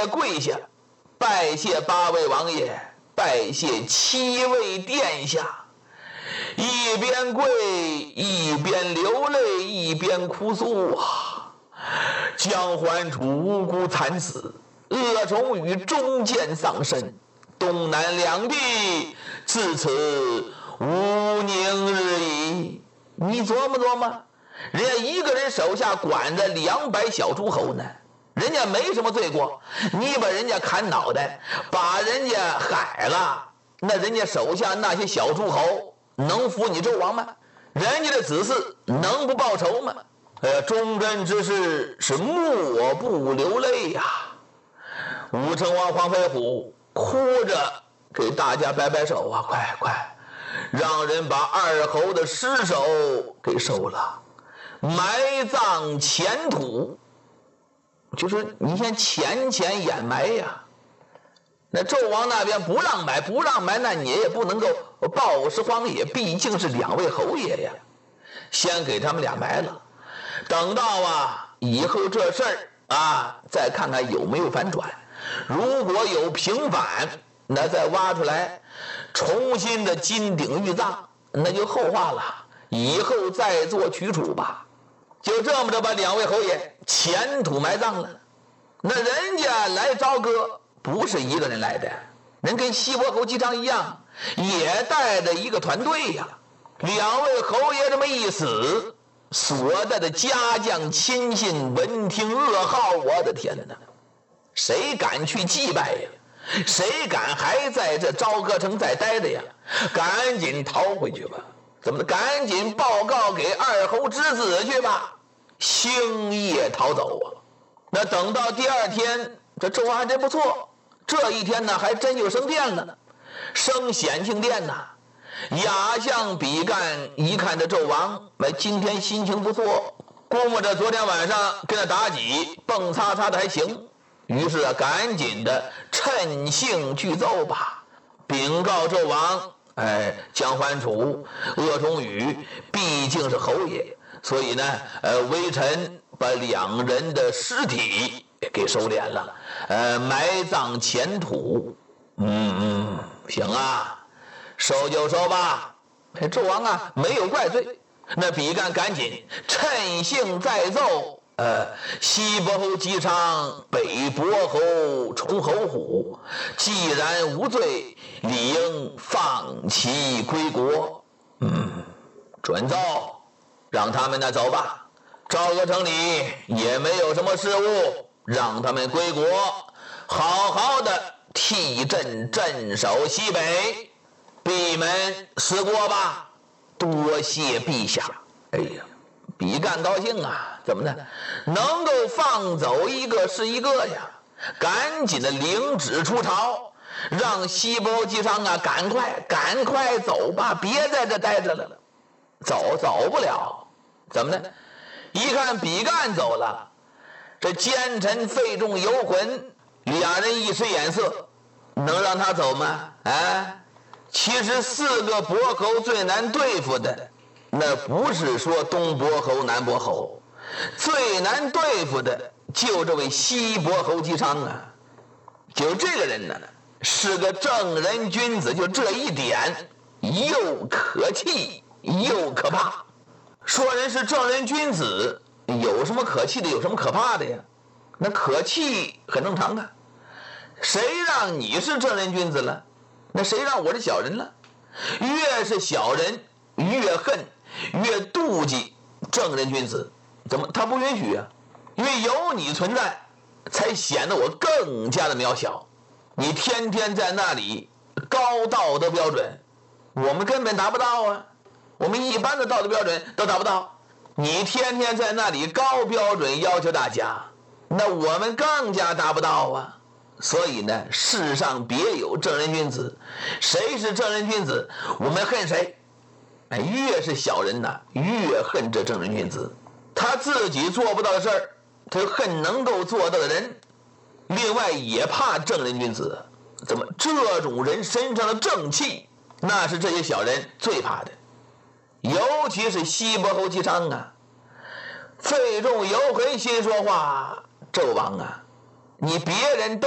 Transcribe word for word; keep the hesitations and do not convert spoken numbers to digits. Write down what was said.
跪下，拜谢八位王爷，拜谢七位殿下。一边跪一边流泪，一边哭诉啊！姜桓楚无辜惨死，鄂崇宇中箭丧身，东南两地自此无宁日矣。你琢磨琢磨，人家一个人手下管着两百小诸侯呢，人家没什么罪过，你把人家砍脑袋，把人家害了，那人家手下那些小诸侯能服你纣王吗？人家的子嗣能不报仇吗？呃，忠贞之士是莫不流泪呀、啊。武成王黄飞虎哭着给大家摆摆手啊，快快，让人把二侯的尸首给收了，埋葬前土，就是你先浅浅掩埋呀。那纣王那边不让埋，不让埋，那你也不能够暴尸荒野，毕竟是两位侯爷呀。先给他们俩埋了，等到啊以后这事儿啊，再看看有没有反转。如果有平反，那再挖出来，重新的金鼎玉葬，那就后话了。以后再做取处吧。就这么着把两位侯爷前土埋葬了。那人家来朝歌不是一个人来的，人跟西伯侯姬昌一样，也带着一个团队呀。两位侯爷这么一死，所带的家将亲信闻听噩耗，我的天哪！谁敢去祭拜呀？谁敢还在这朝歌城再待着呀？赶紧逃回去吧！怎么的？赶紧报告给二侯之子去吧！星夜逃走啊！那等到第二天，这纣王还真不错，这一天呢，还真就升殿了，升显庆殿呐。亚相比干一看这纣王，哎，今天心情不错，估摸着昨天晚上跟他妲己蹦擦擦的还行，于是啊，赶紧的趁兴去奏吧，禀告纣王，哎，姜桓楚、鄂崇宇毕竟是侯爷，所以呢，呃，微臣把两人的尸体给收敛了，呃，埋葬前土。嗯嗯，行啊。收就收吧，纣王啊没有怪罪。那比干赶紧趁兴再奏，呃，西伯侯姬昌、北伯侯崇侯虎，既然无罪，理应放其归国。嗯，准奏，让他们那走吧。朝歌城里也没有什么事务，让他们归国，好好的替朕镇守西北。闭门思过吧，多谢陛下。哎呀，比干高兴啊，怎么的？能够放走一个是一个呀！赶紧的领旨出朝，让西伯侯姬昌啊，赶快赶快走吧，别在这待着了。走走不了，怎么的？一看比干走了，这奸臣费仲、游魂俩人一使眼色，能让他走吗？啊！其实四个伯侯最难对付的，那不是说东伯侯南伯侯，最难对付的就这位西伯侯姬昌啊。就这个人呢，是个正人君子，就这一点又可气又可怕。说人是正人君子，有什么可气的，有什么可怕的呀？那可气很正常啊，谁让你是正人君子了？那谁让我是小人了？越是小人，越恨，越妒忌正人君子。怎么？他不允许啊？因为有你存在，才显得我更加的渺小。你天天在那里高道德标准，我们根本达不到啊！我们一般的道德标准都达不到。你天天在那里高标准要求大家，那我们更加达不到啊！所以呢，世上别有正人君子，谁是正人君子，我们恨谁。哎，越是小人呐，越恨这正人君子。他自己做不到的事儿，他恨能够做到的人。另外也怕正人君子。怎么？这种人身上的正气，那是这些小人最怕的。尤其是西伯侯姬昌啊，费仲游魂心说话，纣王啊，你别人都